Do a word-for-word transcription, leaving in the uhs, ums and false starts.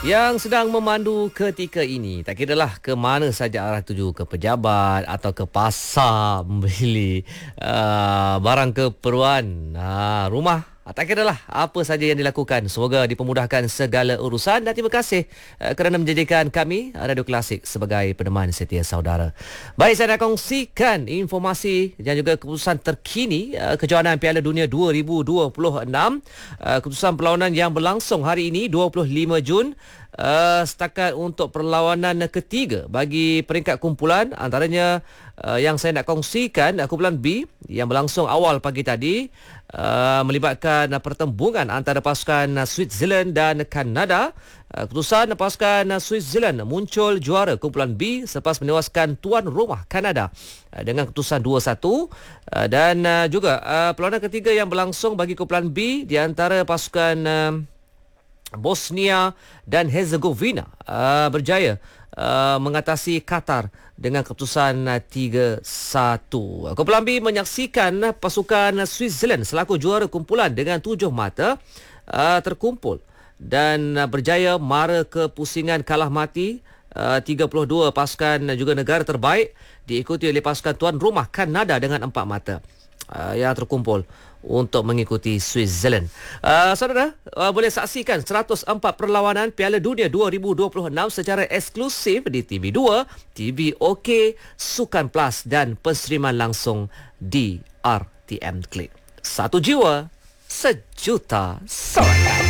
Yang sedang memandu ketika ini, tak kiralah ke mana saja arah tuju, ke pejabat atau ke pasar membeli uh, barang keperluan uh, rumah. Tak kiralah apa saja yang dilakukan. Semoga dipermudahkan segala urusan dan terima kasih uh, kerana menjadikan kami Radio Klasik sebagai peneman setia saudara. Baik, saya nak kongsikan informasi dan juga keputusan terkini uh, kejohanan Piala Dunia dua ribu dua puluh enam. Uh, keputusan perlawanan yang berlangsung hari ini dua puluh lima Jun. Uh, setakat untuk perlawanan ketiga bagi peringkat kumpulan, antaranya uh, yang saya nak kongsikan uh, kumpulan B yang berlangsung awal pagi tadi uh, melibatkan uh, pertembungan antara pasukan uh, Switzerland dan Kanada. Uh, keputusan pasukan uh, Switzerland muncul juara kumpulan B selepas menewaskan tuan rumah Kanada uh, dengan keputusan dua satu, uh, dan uh, juga uh, perlawanan ketiga yang berlangsung bagi kumpulan B di antara pasukan uh, Bosnia dan Herzegovina uh, berjaya uh, mengatasi Qatar dengan keputusan uh, tiga satu. Kumpulan B menyaksikan pasukan Switzerland selaku juara kumpulan dengan tujuh mata uh, terkumpul dan uh, berjaya mara kepusingan kalah mati uh, tiga puluh dua pasukan juga negara terbaik, diikuti oleh pasukan tuan rumah Kanada dengan empat mata uh, yang terkumpul untuk mengikuti Switzerland. Uh, saudara uh, boleh saksikan seratus empat perlawanan Piala Dunia dua ribu dua puluh enam secara eksklusif di T V dua, T V OK, Sukan Plus dan penseriman langsung di R T M Click. Satu jiwa, sejuta sorak.